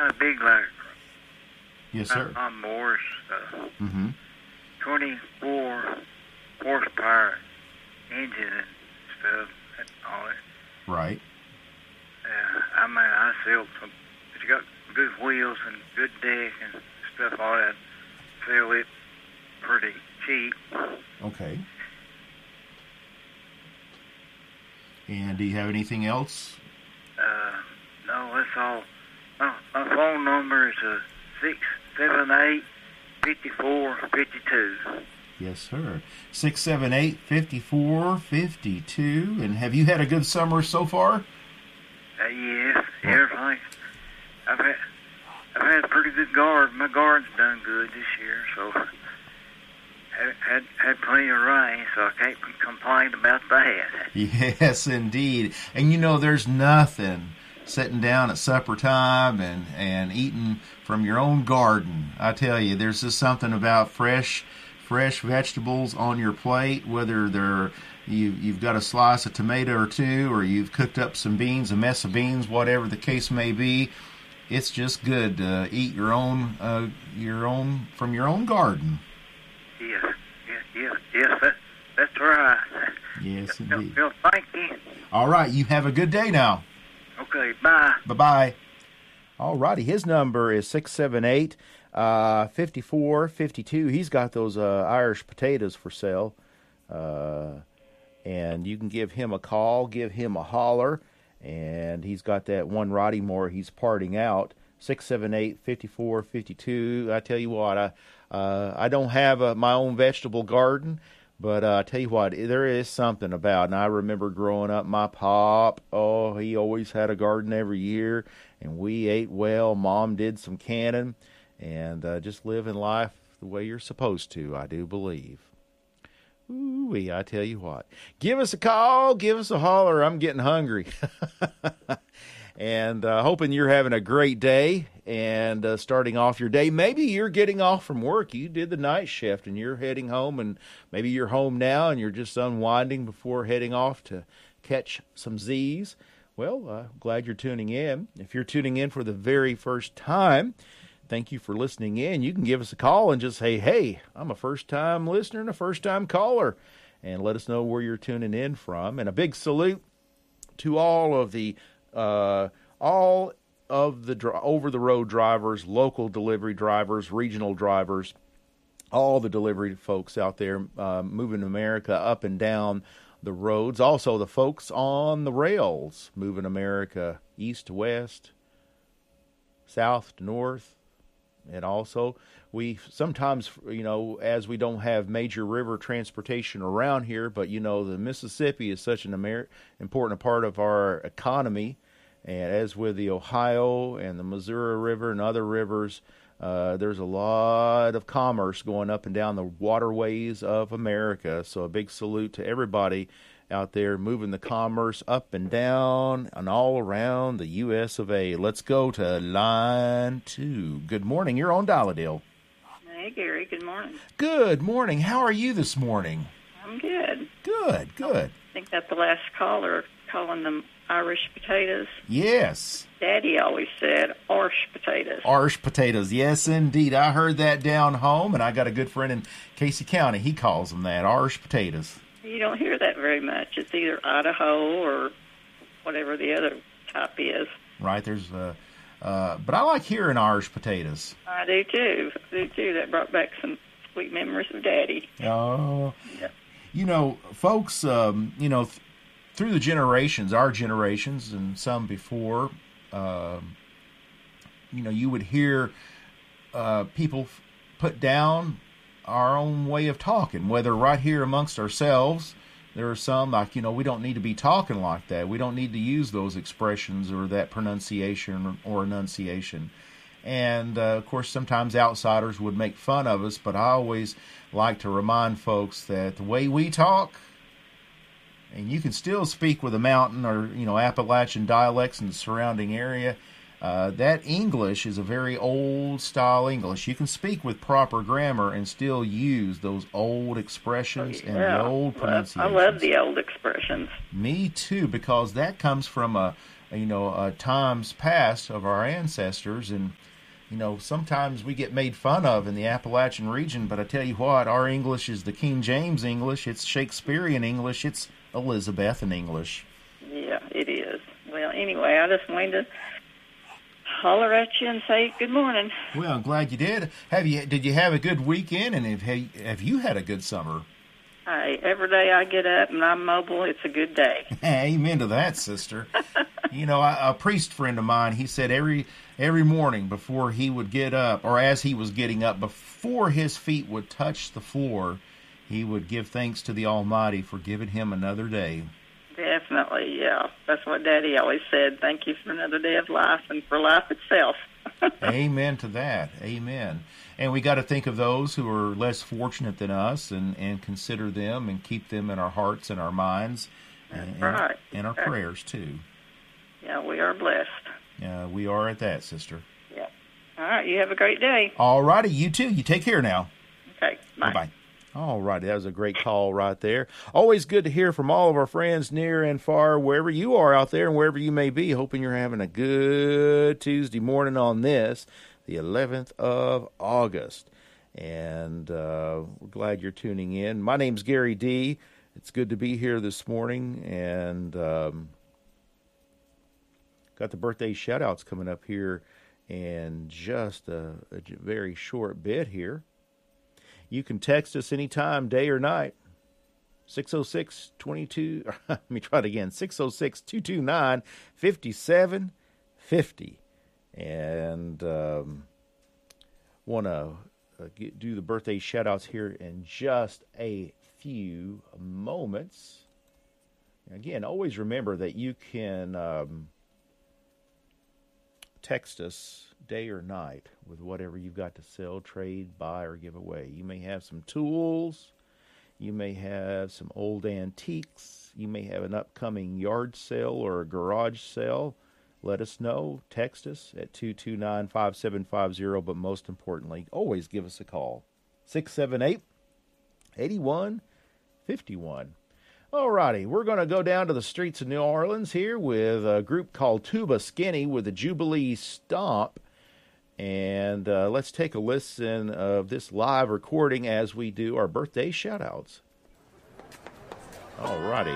got a big, like, Yes, sir. lawnmowers, Mm-hmm. 24 horsepower engine and stuff and all that. Right. I mean, I sell some. It's got good wheels and good deck and stuff, all that. Sell it pretty cheap. Okay. And do you have anything else? No, that's all. My phone number is 678-5452. Yes, sir. 678-5452. And have you had a good summer so far? Yes, everything. I've had a pretty good garden. My garden's done good this year, so had plenty of rain, so I can't complain about that. Yes, indeed. And there's nothing sitting down at supper time and eating from your own garden. I tell you, there's just something about fresh vegetables on your plate, whether you've got a slice of tomato or two, or you've cooked up some beans, a mess of beans, whatever the case may be. It's just good to eat your own from your own garden. Yes, that's right. Yes, indeed. Well, thank you. All right, you have a good day now. Okay, bye. Bye-bye. All righty, his number is 678-5452. He's got those Irish potatoes for sale. And you can give him a call, give him a holler, and he's got that one Roddy Moore he's parting out, 678-5452. I tell you what, I don't have my own vegetable garden, but I tell you what, there is something about, and I remember growing up, my pop, he always had a garden every year, and we ate well. Mom did some canning, and just living life the way you're supposed to, I do believe. Ooh-wee, I tell you what. Give us a call, give us a holler. I'm getting hungry. And hoping you're having a great day and starting off your day. Maybe you're getting off from work. You did the night shift and you're heading home, and maybe you're home now and you're just unwinding before heading off to catch some Z's. Well, glad you're tuning in. If you're tuning in for the very first time, thank you for listening in. You can give us a call and just say, hey, I'm a first-time listener and a first-time caller, and let us know where you're tuning in from. And a big salute to all of the over-the-road drivers, local delivery drivers, regional drivers, all the delivery folks out there moving America up and down the roads. Also the folks on the rails moving America east to west, south to north. And also, we sometimes, as we don't have major river transportation around here, but, the Mississippi is such an important part of our economy. And as with the Ohio and the Missouri River and other rivers, there's a lot of commerce going up and down the waterways of America. So a big salute to everybody out there moving the commerce up and down and all around the U.S. of A. Let's go to line 2. Good morning. You're on Dial-A-Dale. Hey, Gary. Good morning. Good morning. How are you this morning? I'm good. Good. I think that's the last caller calling them Irish potatoes. Yes. Daddy always said Irish potatoes. Irish potatoes. Yes, indeed. I heard that down home, and I got a good friend in Casey County. He calls them that, Irish potatoes. You don't hear that very much. It's either Idaho or whatever the other type is. Right. There's, but I like hearing Irish potatoes. I do too. That brought back some sweet memories of Daddy. Oh. Yeah. Folks, through the generations, our generations and some before, you would hear people put down our own way of talking, whether right here amongst ourselves. There are some like, we don't need to be talking like that. We don't need to use those expressions or that pronunciation or enunciation. And, of course, sometimes outsiders would make fun of us, but I always like to remind folks that the way we talk, and you can still speak with a mountain or, Appalachian dialects in the surrounding area, that English is a very old-style English. You can speak with proper grammar and still use those old expressions and the old pronunciations. I love the old expressions. Me too, because that comes from a times past of our ancestors. And, sometimes we get made fun of in the Appalachian region, but I tell you what, our English is the King James English, it's Shakespearean English, it's Elizabethan English. Yeah, it is. Well, anyway, I just wanted to holler at you and say good morning. Well, I'm glad you did. Did you have a good weekend, and have you had a good summer? Every day I get up and I'm mobile, it's a good day. Amen to that, sister. A priest friend of mine, he said every morning before he would get up, or as he was getting up, before his feet would touch the floor, he would give thanks to the Almighty for giving him another day. Definitely, yeah. That's what Daddy always said. Thank you for another day of life and for life itself. Amen to that. Amen. And we got to think of those who are less fortunate than us and consider them and keep them in our hearts and our minds and our prayers too. Yeah, we are blessed. We are at that, sister. Yeah. All right, you have a great day. All righty, you too. You take care now. Okay, bye. Bye-bye. All righty, that was a great call right there. Always good to hear from all of our friends near and far, wherever you are out there and wherever you may be. Hoping you're having a good Tuesday morning on this, the 11th of August. And we're glad you're tuning in. My name's Gary D. It's good to be here this morning. And got the birthday shout-outs coming up here in just a very short bit here. You can text us anytime, day or night. 606-22, let me try it again, 606-229-5750. And want to do the birthday shout-outs here in just a few moments. Again, always remember that you can text us day or night with whatever you've got to sell, trade, buy, or give away. You may have some tools. You may have some old antiques. You may have an upcoming yard sale or a garage sale. Let us know. Text us at 229-5750. But most importantly, always give us a call. 678-8151. All righty, we're going to go down to the streets of New Orleans here with a group called Tuba Skinny with the Jubilee Stomp. And let's take a listen of this live recording as we do our birthday shout-outs. All righty.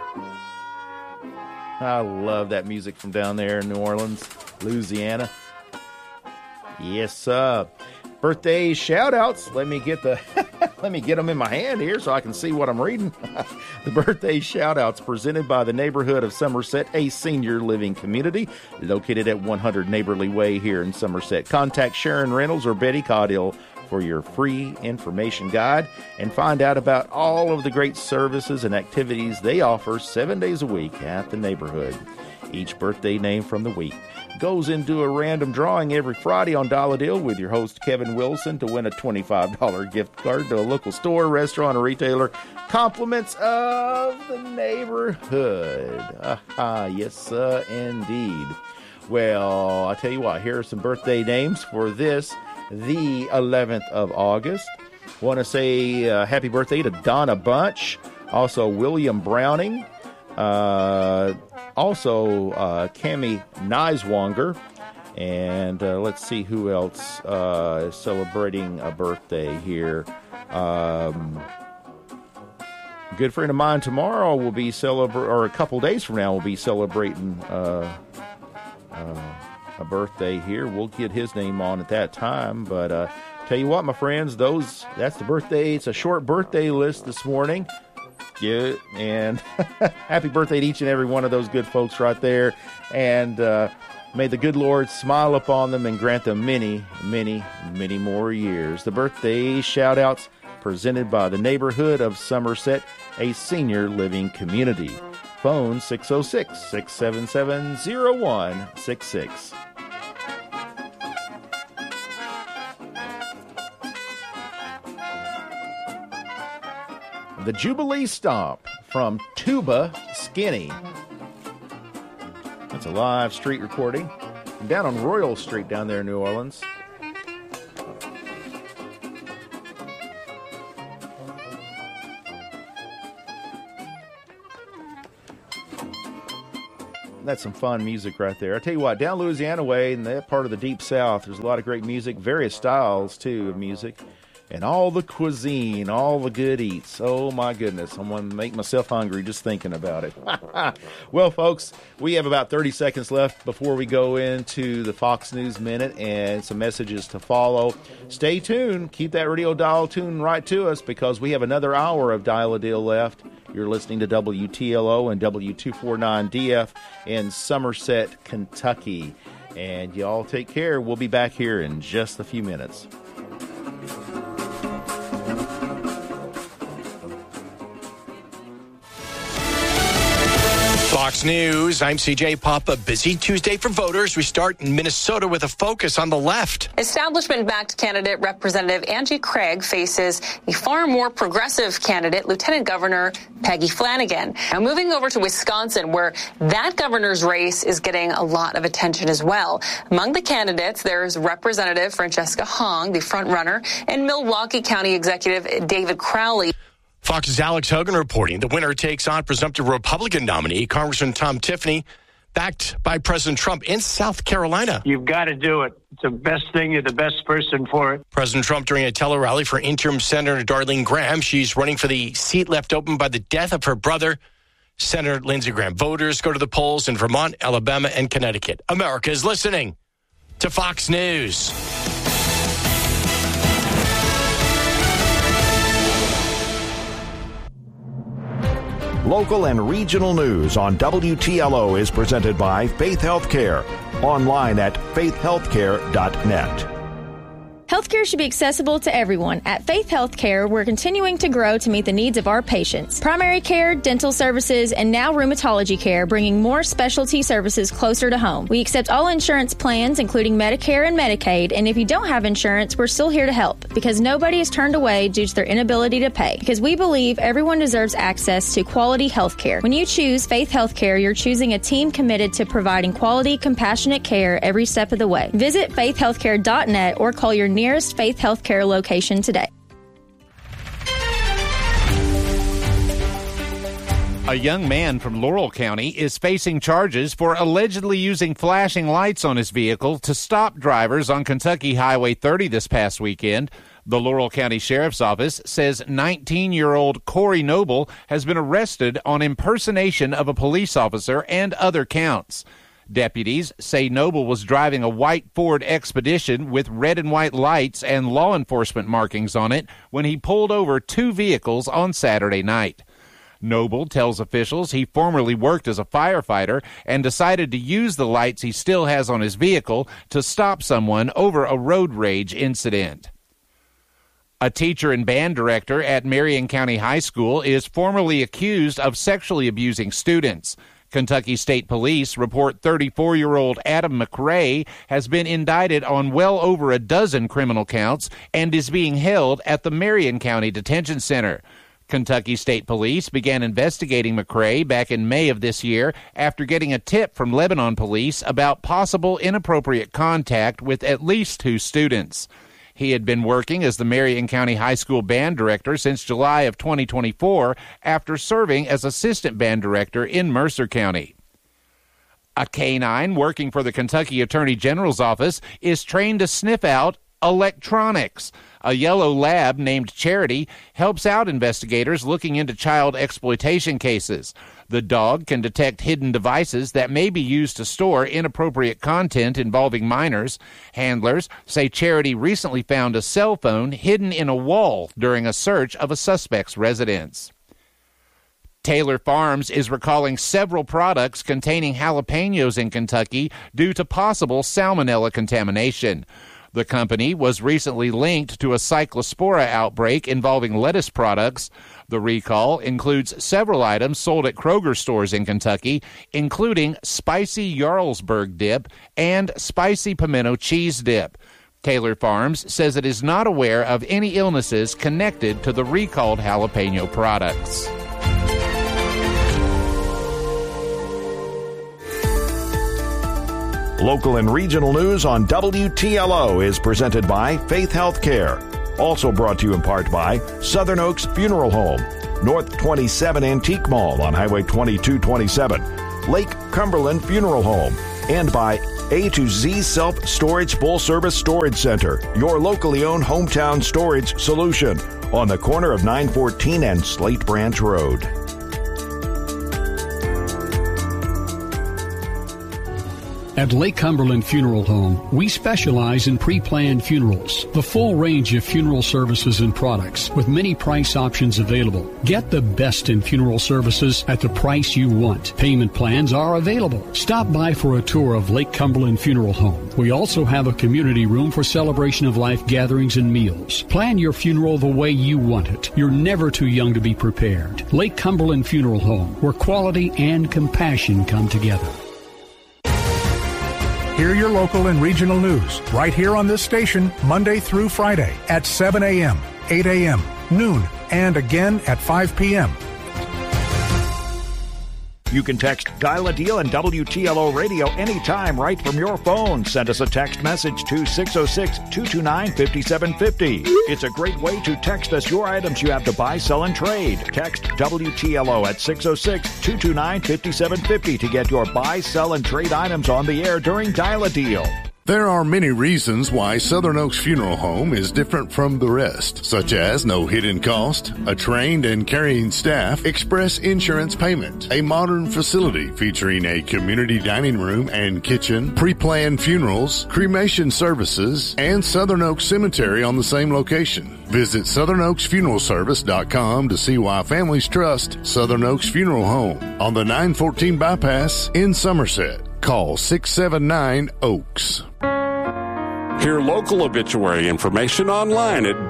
I love that music from down there in New Orleans, Louisiana. Yes, sir. Birthday shout-outs. Let me get them in my hand here so I can see what I'm reading. The birthday shout-outs presented by the neighborhood of Somerset, a senior living community located at 100 Neighborly Way here in Somerset. Contact Sharon Reynolds or Betty Caudill for your free information guide and find out about all of the great services and activities they offer 7 days a week at the neighborhood. Each birthday name from the week goes into a random drawing every Friday on Dollar Deal with your host, Kevin Wilson, to win a $25 gift card to a local store, restaurant, or retailer. Compliments of the neighborhood. Yes, sir, indeed. Well, I tell you what, here are some birthday names for this, the 11th of August. Want to say happy birthday to Donna Bunch, also William Browning, also Cammie Niswonger, and let's see who else is celebrating a birthday here. Good friend of mine tomorrow will be or a couple days from now will be celebrating a birthday here. We'll get his name on at that time, but tell you what, my friends, that's the birthday. It's a short birthday list this morning. Yeah, and happy birthday to each and every one of those good folks right there. And may the good Lord smile upon them and grant them many, many, many more years. The birthday shout-outs presented by the neighborhood of Somerset, a senior living community. Phone 606-677-0166. The Jubilee Stomp from Tuba Skinny. That's a live street recording. I'm down on Royal Street down there in New Orleans. That's some fun music right there. I tell you what, down Louisiana way in that part of the Deep South, there's a lot of great music, various styles, too, of music. And all the cuisine, all the good eats. Oh, my goodness. I'm going to make myself hungry just thinking about it. Well, folks, we have about 30 seconds left before we go into the Fox News Minute and some messages to follow. Stay tuned. Keep that radio dial tuned right to us because we have another hour of Dial-A-Deal left. You're listening to WTLO and W249DF in Somerset, Kentucky. And y'all take care. We'll be back here in just a few minutes. Fox News, I'm CJ Papa. Busy Tuesday for voters. We start in Minnesota with a focus on the left. Establishment-backed candidate Representative Angie Craig faces a far more progressive candidate, Lieutenant Governor Peggy Flanagan. Now moving over to Wisconsin, where that governor's race is getting a lot of attention as well. Among the candidates, there's Representative Francesca Hong, the front-runner, and Milwaukee County Executive David Crowley. Fox's Alex Hogan reporting the winner takes on presumptive Republican nominee, Congressman Tom Tiffany, backed by President Trump in South Carolina. You've got to do it. It's the best thing. You're the best person for it. President Trump during a tele-rally for interim Senator Darlene Graham. She's running for the seat left open by the death of her brother, Senator Lindsey Graham. Voters go to the polls in Vermont, Alabama, and Connecticut. America is listening to Fox News. Local and regional news on WTLO is presented by Faith Healthcare. Online at faithhealthcare.net. Healthcare should be accessible to everyone. At Faith Healthcare, we're continuing to grow to meet the needs of our patients. Primary care, dental services, and now rheumatology care, bringing more specialty services closer to home. We accept all insurance plans, including Medicare and Medicaid, and if you don't have insurance, we're still here to help because nobody is turned away due to their inability to pay. Because we believe everyone deserves access to quality healthcare. When you choose Faith Healthcare, you're choosing a team committed to providing quality, compassionate care every step of the way. Visit faithhealthcare.net or call your nearest Faith Healthcare location today. A young man from Laurel County is facing charges for allegedly using flashing lights on his vehicle to stop drivers on Kentucky Highway 30 this past weekend. The Laurel County Sheriff's Office says 19-year-old Corey Noble has been arrested on impersonation of a police officer and other counts. Deputies say Noble was driving a white Ford Expedition with red and white lights and law enforcement markings on it when he pulled over two vehicles on Saturday night. Noble tells officials he formerly worked as a firefighter and decided to use the lights he still has on his vehicle to stop someone over a road rage incident. A teacher and band director at Marion County High School is formally accused of sexually abusing students. Kentucky State Police report 34-year-old Adam McRae has been indicted on well over a dozen criminal counts and is being held at the Marion County Detention Center. Kentucky State Police began investigating McRae back in May of this year after getting a tip from Lebanon police about possible inappropriate contact with at least two students. He had been working as the Marion County High School band director since July of 2024 after serving as assistant band director in Mercer County. A canine working for the Kentucky Attorney General's office is trained to sniff out electronics. A yellow lab named Charity helps out investigators looking into child exploitation cases. The dog can detect hidden devices that may be used to store inappropriate content involving minors. Handlers say Charity recently found a cell phone hidden in a wall during a search of a suspect's residence. Taylor Farms is recalling several products containing jalapenos in Kentucky due to possible salmonella contamination. The company was recently linked to a cyclospora outbreak involving lettuce products. The recall includes several items sold at Kroger stores in Kentucky, including spicy Jarlsberg dip and spicy pimento cheese dip. Taylor Farms says it is not aware of any illnesses connected to the recalled jalapeno products. Local and regional news on WTLO is presented by Faith Healthcare. Also brought to you in part by Southern Oaks Funeral Home, North 27 Antique Mall on Highway 2227, Lake Cumberland Funeral Home, and by A to Z Self-Storage Full Service Storage Center, your locally owned hometown storage solution on the corner of 914 and Slate Branch Road. At Lake Cumberland Funeral Home, we specialize in pre-planned funerals, the full range of funeral services and products with many price options available. Get the best in funeral services at the price you want. Payment plans are available. Stop by for a tour of Lake Cumberland Funeral Home. We also have a community room for celebration of life gatherings and meals. Plan your funeral the way you want it. You're never too young to be prepared. Lake Cumberland Funeral Home, where quality and compassion come together. Hear your local and regional news right here on this station Monday through Friday at 7 a.m., 8 a.m., noon, and again at 5 p.m. You can text Dial a Deal and WTLO Radio anytime right from your phone. Send us a text message to 606-229-5750. It's a great way to text us your items you have to buy, sell, and trade. Text WTLO at 606-229-5750 to get your buy, sell, and trade items on the air during Dial a Deal. There are many reasons why Southern Oaks Funeral Home is different from the rest, such as no hidden cost, a trained and caring staff, express insurance payment, a modern facility featuring a community dining room and kitchen, pre-planned funerals, cremation services, and Southern Oaks Cemetery on the same location. Visit SouthernOaksFuneralService.com to see why families trust Southern Oaks Funeral Home on the 914 bypass in Somerset. Call 679-OAKS. Hear local obituary information online at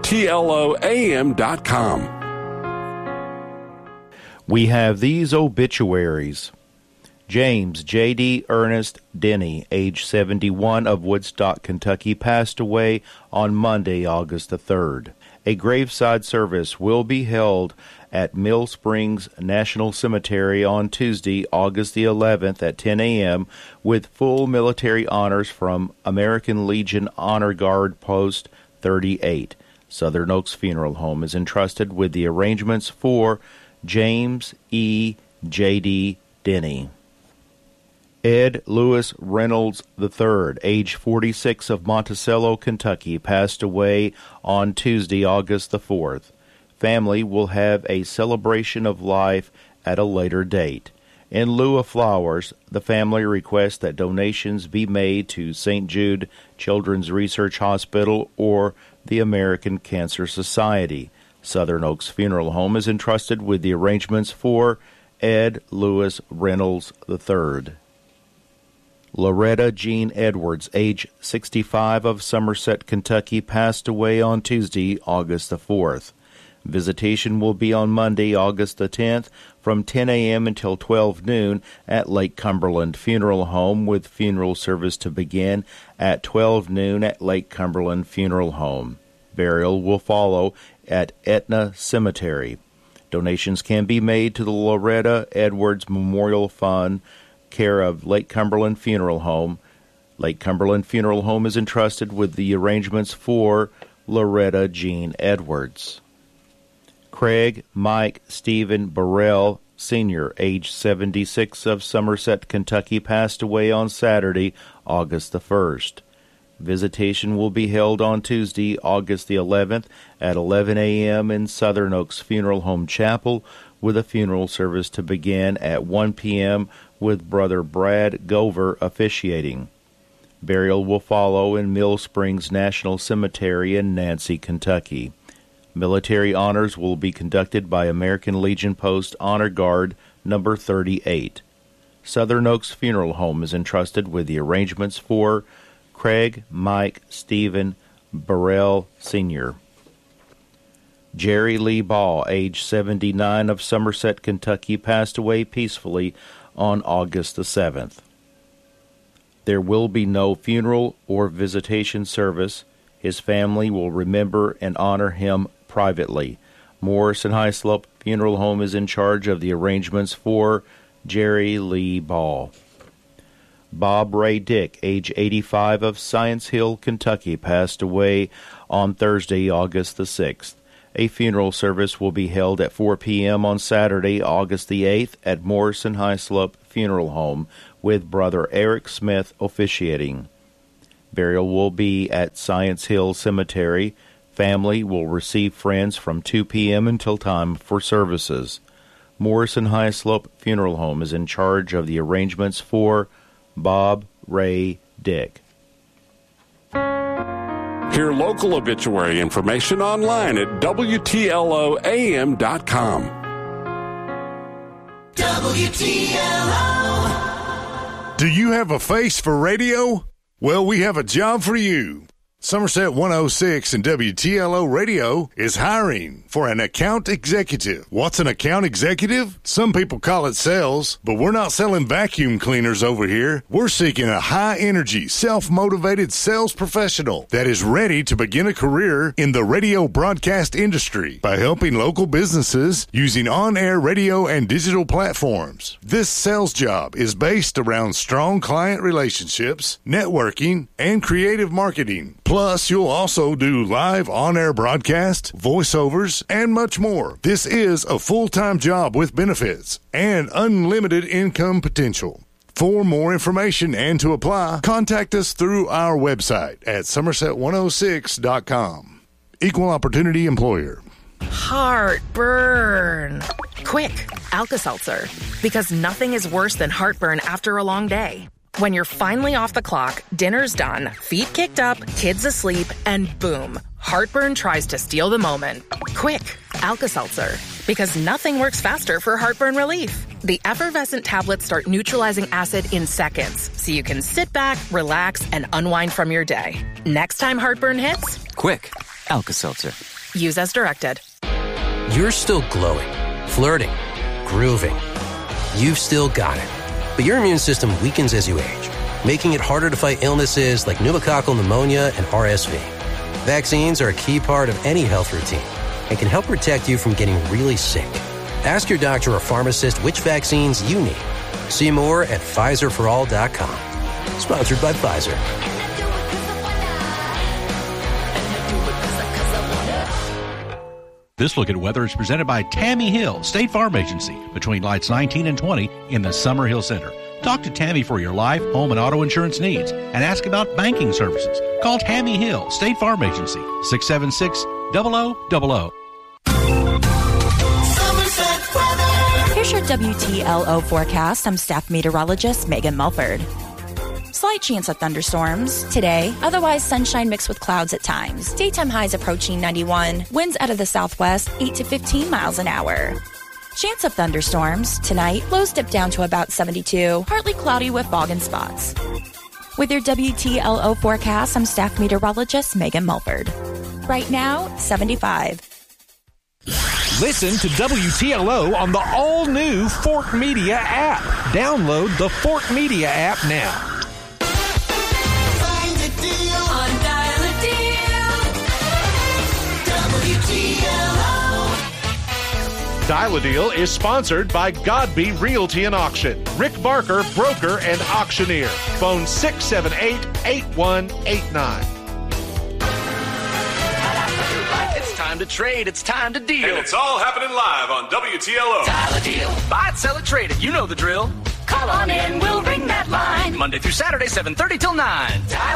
WTLOAM.com. We have these obituaries. James J.D. Ernest Denny, age 71, of Woodstock, Kentucky, passed away on Monday, August the 3rd. A graveside service will be held at Mill Springs National Cemetery on Tuesday, August the 11th at 10 a.m. with full military honors from American Legion Honor Guard Post 38. Southern Oaks Funeral Home is entrusted with the arrangements for James E. J.D. Denny. Ed Lewis Reynolds III, age 46, of Monticello, Kentucky, passed away on Tuesday, August the 4th. Family will have a celebration of life at a later date. In lieu of flowers, the family requests that donations be made to St. Jude Children's Research Hospital or the American Cancer Society. Southern Oaks Funeral Home is entrusted with the arrangements for Ed Lewis Reynolds III. Loretta Jean Edwards, age 65, of Somerset, Kentucky, passed away on Tuesday, August the 4th. Visitation will be on Monday, August the 10th, from 10 a.m. until 12 noon at Lake Cumberland Funeral Home, with funeral service to begin at 12 noon at Lake Cumberland Funeral Home. Burial will follow at Etna Cemetery. Donations can be made to the Loretta Edwards Memorial Fund, care of Lake Cumberland Funeral Home. Lake Cumberland Funeral Home is entrusted with the arrangements for Loretta Jean Edwards. Craig Mike Stephen Burrell, Sr., age 76, of Somerset, Kentucky, passed away on Saturday, August the 1st. Visitation will be held on Tuesday, August the 11th at 11 a.m. in Southern Oaks Funeral Home Chapel, with a funeral service to begin at 1 p.m. with Brother Brad Gover officiating. Burial will follow in Mill Springs National Cemetery in Nancy, Kentucky. Military honors will be conducted by American Legion Post Honor Guard number 38. Southern Oaks Funeral Home is entrusted with the arrangements for Craig Mike Stephen Burrell, Sr. Jerry Lee Ball, age 79, of Somerset, Kentucky, passed away peacefully on August the 7th. There will be no funeral or visitation service. His family will remember and honor him privately. Morrison Hyslop Funeral Home is in charge of the arrangements for Jerry Lee Ball. Bob Ray Dick, age 85, of Science Hill, Kentucky, passed away on Thursday, August the 6th. A funeral service will be held at 4 p.m. on Saturday, August the 8th at Morrison Hyslop Funeral Home with Brother Eric Smith officiating. Burial will be at Science Hill Cemetery. Family will receive friends from 2 p.m. until time for services. Morrison Hyslop Funeral Home is in charge of the arrangements for Bob Ray Dick. Hear local obituary information online at WTLOAM.com. WTLO. Do you have a face for radio? Well, we have a job for you. Somerset 106 and WTLO Radio is hiring for an account executive. What's an account executive? Some people call it sales, but we're not selling vacuum cleaners over here. We're seeking a high-energy, self-motivated sales professional that is ready to begin a career in the radio broadcast industry by helping local businesses using on-air radio and digital platforms. This sales job is based around strong client relationships, networking, and creative marketing. Plus, you'll also do live on-air broadcast, voiceovers, and much more. This is a full-time job with benefits and unlimited income potential. For more information and to apply, contact us through our website at somerset106.com. Equal Opportunity Employer. Heartburn. Quick, Alka-Seltzer. Because nothing is worse than heartburn after a long day. When you're finally off the clock, dinner's done, feet kicked up, kids asleep, and boom, heartburn tries to steal the moment. Quick, Alka-Seltzer. Because nothing works faster for heartburn relief. The effervescent tablets start neutralizing acid in seconds, so you can sit back, relax, and unwind from your day. Next time heartburn hits, quick, Alka-Seltzer. Use as directed. You're still glowing, flirting, grooving. You've still got it. But your immune system weakens as you age, making it harder to fight illnesses like pneumococcal pneumonia and RSV. Vaccines are a key part of any health routine and can help protect you from getting really sick. Ask your doctor or pharmacist which vaccines you need. See more at PfizerForAll.com. Sponsored by Pfizer. This look at weather is presented by Tammy Hill, State Farm Agency, between lights 19 and 20 in the Summer Hill Center. Talk to Tammy for your life, home, and auto insurance needs and ask about banking services. Call Tammy Hill, State Farm Agency, 676-0000. Here's your WTLO forecast. I'm staff meteorologist Megan Mulford. Slight chance of thunderstorms today, otherwise sunshine mixed with clouds at times. Daytime highs approaching 91, winds out of the southwest 8 to 15 miles an hour. Chance of thunderstorms tonight, lows dip down to about 72, partly cloudy with fog in spots. With your WTLO forecast, I'm staff meteorologist Megan Mulford. Right now, 75. Listen to WTLO on the all-new Fort Media app. Download the Fort Media app now. Dial a Deal is sponsored by Godby Realty and Auction. Rick Barker, broker and auctioneer. Phone 678-8189. It's time to trade. It's time to deal. And it's all happening live on WTLO. Dial a Deal. Buy it, sell it, trade it. You know the drill. Call on in. We'll ring that line. Monday through Saturday, 7:30 till 9.